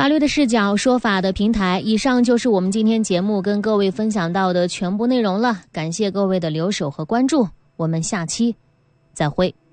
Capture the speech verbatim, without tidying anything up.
法律的视角，说法的平台。以上就是我们今天节目跟各位分享到的全部内容了，感谢各位的留守和关注，我们下期再会。